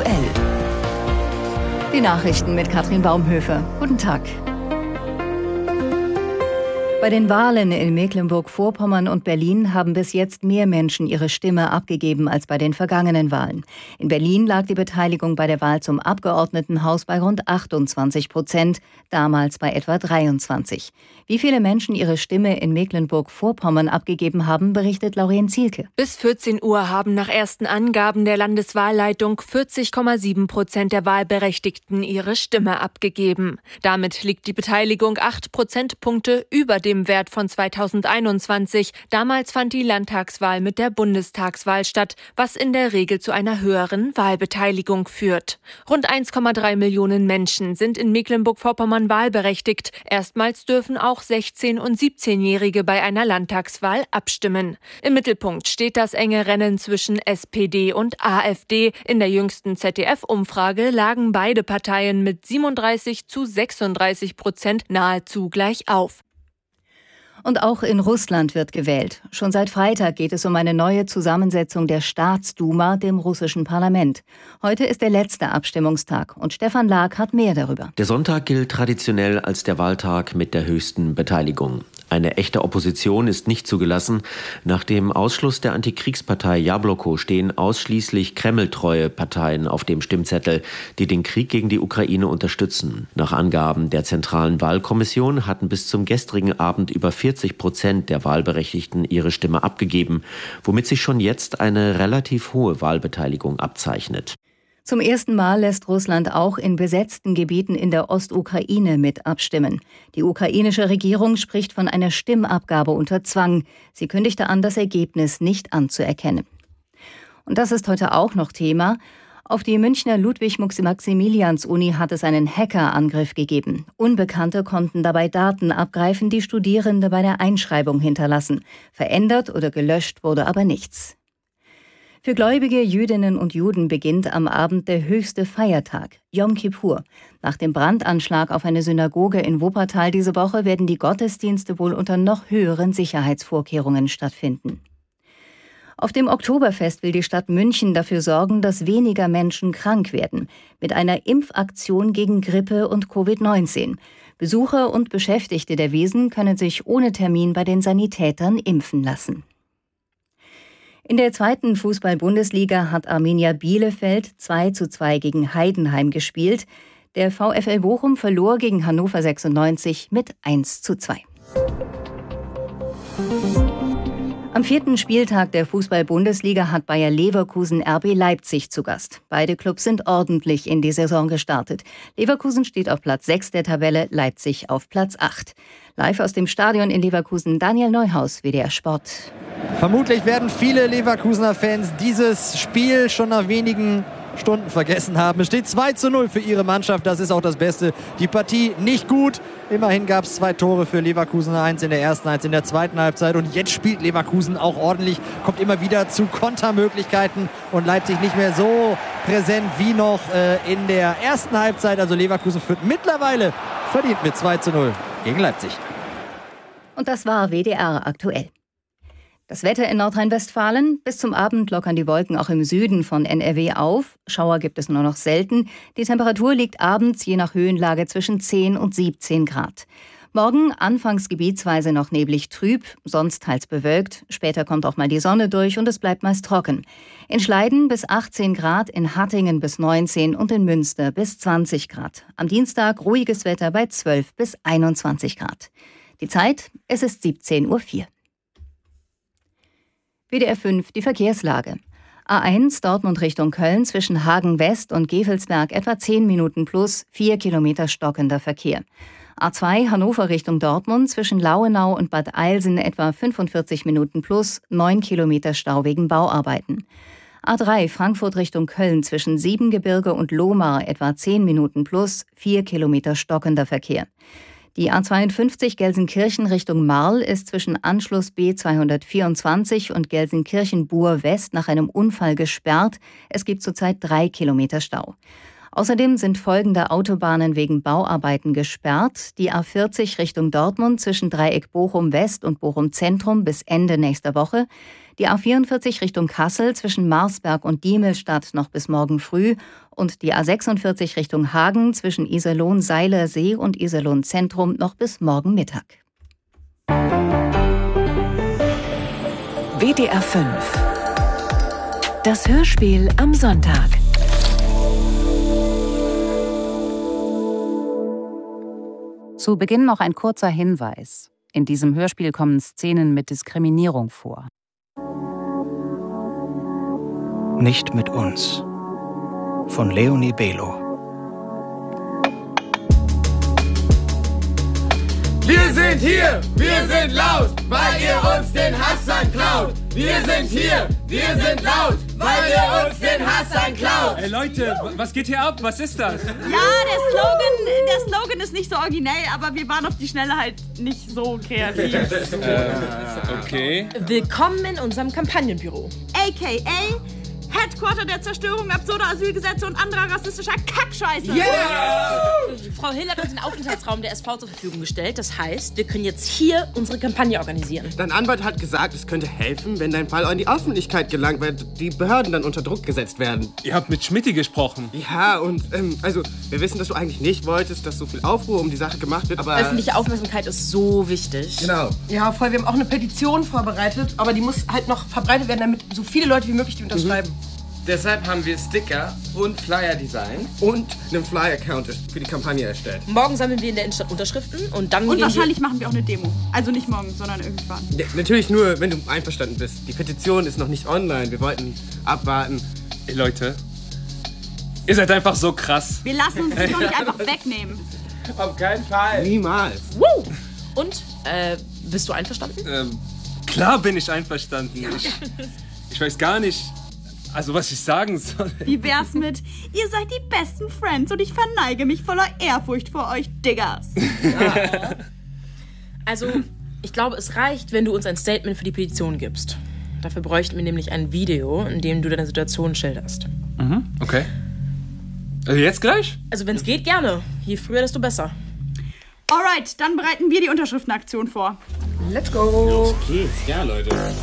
Aktuell. Die Nachrichten mit Katrin Baumhöfer. Guten Tag. Bei den Wahlen in Mecklenburg-Vorpommern und Berlin haben bis jetzt mehr Menschen ihre Stimme abgegeben als bei den vergangenen Wahlen. In Berlin lag die Beteiligung bei der Wahl zum Abgeordnetenhaus bei rund 28%, damals bei etwa 23%. Wie viele Menschen ihre Stimme in Mecklenburg-Vorpommern abgegeben haben, berichtet Lauren Zielke. Bis 14 Uhr haben nach ersten Angaben der Landeswahlleitung 40,7% der Wahlberechtigten ihre Stimme abgegeben. Damit liegt die Beteiligung 8 Prozentpunkte über dem Wert von 2021. Damals fand die Landtagswahl mit der Bundestagswahl statt, was in der Regel zu einer höheren Wahlbeteiligung führt. Rund 1,3 Millionen Menschen sind in Mecklenburg-Vorpommern wahlberechtigt. Erstmals dürfen auch 16- und 17-Jährige bei einer Landtagswahl abstimmen. Im Mittelpunkt steht das enge Rennen zwischen SPD und AfD. In der jüngsten ZDF-Umfrage lagen beide Parteien mit 37-36% nahezu gleich auf. Und auch in Russland wird gewählt. Schon seit Freitag geht es um eine neue Zusammensetzung der Staatsduma, dem russischen Parlament. Heute ist der letzte Abstimmungstag und Stefan Lag hat mehr darüber. Der Sonntag gilt traditionell als der Wahltag mit der höchsten Beteiligung. Eine echte Opposition ist nicht zugelassen. Nach dem Ausschluss der Antikriegspartei Jabloko stehen ausschließlich kremltreue Parteien auf dem Stimmzettel, die den Krieg gegen die Ukraine unterstützen. Nach Angaben der Zentralen Wahlkommission hatten bis zum gestrigen Abend über 40% der Wahlberechtigten ihre Stimme abgegeben, womit sich schon jetzt eine relativ hohe Wahlbeteiligung abzeichnet. Zum ersten Mal lässt Russland auch in besetzten Gebieten in der Ostukraine mit abstimmen. Die ukrainische Regierung spricht von einer Stimmabgabe unter Zwang. Sie kündigte an, das Ergebnis nicht anzuerkennen. Und das ist heute auch noch Thema. Auf die Münchner Ludwig-Maximilians-Uni hat es einen Hackerangriff gegeben. Unbekannte konnten dabei Daten abgreifen, die Studierende bei der Einschreibung hinterlassen. Verändert oder gelöscht wurde aber nichts. Für gläubige Jüdinnen und Juden beginnt am Abend der höchste Feiertag, Yom Kippur. Nach dem Brandanschlag auf eine Synagoge in Wuppertal diese Woche werden die Gottesdienste wohl unter noch höheren Sicherheitsvorkehrungen stattfinden. Auf dem Oktoberfest will die Stadt München dafür sorgen, dass weniger Menschen krank werden, mit einer Impfaktion gegen Grippe und Covid-19. Besucher und Beschäftigte der Wiesn können sich ohne Termin bei den Sanitätern impfen lassen. In der zweiten Fußball-Bundesliga hat Arminia Bielefeld 2:2 gegen Heidenheim gespielt. Der VfL Bochum verlor gegen Hannover 96 mit 1:2. Am 4. Spieltag der Fußball-Bundesliga hat Bayer Leverkusen RB Leipzig zu Gast. Beide Clubs sind ordentlich in die Saison gestartet. Leverkusen steht auf Platz 6 der Tabelle, Leipzig auf Platz 8. Live aus dem Stadion in Leverkusen, Daniel Neuhaus, WDR Sport. Vermutlich werden viele Leverkusener Fans dieses Spiel schon nach wenigen Stunden vergessen haben. Es steht 2:0 für ihre Mannschaft, das ist auch das Beste. Die Partie nicht gut. Immerhin gab es 2 Tore für Leverkusen, eins in der ersten, eins in der zweiten Halbzeit. Und jetzt spielt Leverkusen auch ordentlich, kommt immer wieder zu Kontermöglichkeiten und Leipzig nicht mehr so präsent wie noch in der ersten Halbzeit. Also Leverkusen führt mittlerweile verdient mit 2:0 gegen Leipzig. Und das war WDR aktuell. Das Wetter in Nordrhein-Westfalen. Bis zum Abend lockern die Wolken auch im Süden von NRW auf. Schauer gibt es nur noch selten. Die Temperatur liegt abends je nach Höhenlage zwischen 10 und 17 Grad. Morgen anfangs gebietsweise noch neblig trüb, sonst teils bewölkt. Später kommt auch mal die Sonne durch und es bleibt meist trocken. In Schleiden bis 18 Grad, in Hattingen bis 19 und in Münster bis 20 Grad. Am Dienstag ruhiges Wetter bei 12 bis 21 Grad. Die Zeit, es ist 17:04 Uhr. WDR 5, die Verkehrslage. A1 Dortmund Richtung Köln zwischen Hagen West und Gevelsberg etwa 10 Minuten plus, 4 Kilometer stockender Verkehr. A2 Hannover Richtung Dortmund zwischen Lauenau und Bad Eilsen etwa 45 Minuten plus, 9 Kilometer Stau wegen Bauarbeiten. A3 Frankfurt Richtung Köln zwischen Siebengebirge und Lohmar etwa 10 Minuten plus, 4 Kilometer stockender Verkehr. Die A52 Gelsenkirchen Richtung Marl ist zwischen Anschluss B224 und Gelsenkirchen-Buhr West nach einem Unfall gesperrt. Es gibt zurzeit 3 Kilometer Stau. Außerdem sind folgende Autobahnen wegen Bauarbeiten gesperrt. Die A40 Richtung Dortmund zwischen Dreieck Bochum West und Bochum Zentrum bis Ende nächster Woche. Die A44 Richtung Kassel zwischen Marsberg und Diemelstadt noch bis morgen früh und die A46 Richtung Hagen zwischen Iserlohn-Seilersee und Iserlohn-Zentrum noch bis morgen Mittag. WDR 5. Das Hörspiel am Sonntag. Zu Beginn noch ein kurzer Hinweis. In diesem Hörspiel kommen Szenen mit Diskriminierung vor. Nicht mit uns. Von Leonie Belo. Wir sind hier, wir sind laut, weil ihr uns den Hass klaut. Wir sind hier, wir sind laut, weil ihr uns den Hass klaut. Ey Leute, was geht hier ab? Was ist das? Ja, der Slogan ist nicht so originell, aber wir waren auf die Schnelle halt nicht so kreativ. Okay. Willkommen in unserem Kampagnenbüro. AKA Headquarter der Zerstörung absurder Asylgesetze und anderer rassistischer Kackscheiße. Yeah! Frau Hill hat uns den Aufenthaltsraum der SV zur Verfügung gestellt. Das heißt, wir können jetzt hier unsere Kampagne organisieren. Dein Anwalt hat gesagt, es könnte helfen, wenn dein Fall an die Öffentlichkeit gelangt, weil die Behörden dann unter Druck gesetzt werden. Ihr habt mit Schmidti gesprochen. Ja, und also, wir wissen, dass du eigentlich nicht wolltest, dass so viel Aufruhr um die Sache gemacht wird, aber... Öffentliche Aufmerksamkeit ist so wichtig. Genau. Ja, voll. Wir haben auch eine Petition vorbereitet, aber die muss halt noch verbreitet werden, damit so viele Leute wie möglich die unterschreiben. Deshalb haben wir Sticker und Flyer designt und einen Flyer-Account für die Kampagne erstellt. Morgen sammeln wir in der Innenstadt Unterschriften und dann Und wahrscheinlich machen wir auch eine Demo. Also nicht morgen, sondern irgendwann. Ja, natürlich nur, wenn du einverstanden bist. Die Petition ist noch nicht online. Wir wollten abwarten. Ey Leute, ihr seid einfach so krass. Wir lassen uns die doch nicht einfach wegnehmen. Auf keinen Fall. Niemals. Woo! Und, bist du einverstanden? Klar bin ich einverstanden. Ich weiß gar nicht, also was ich sagen soll. Wie wär's mit, ihr seid die besten Friends und ich verneige mich voller Ehrfurcht vor euch, Diggers. Ja. Also, ich glaube, es reicht, wenn du uns ein Statement für die Petition gibst. Dafür bräuchten wir nämlich ein Video, in dem du deine Situation schilderst. Mhm, okay. Also jetzt gleich? Also wenn es geht, gerne. Je früher, desto besser. Alright, dann bereiten wir die Unterschriftenaktion vor. Let's go! Los geht's. Ja, Leute.